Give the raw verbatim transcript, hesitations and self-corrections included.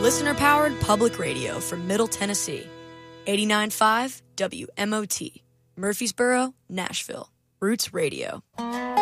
Listener-powered public radio from Middle Tennessee. eighty-nine point five W M O T, Murfreesboro, Nashville. Roots Radio.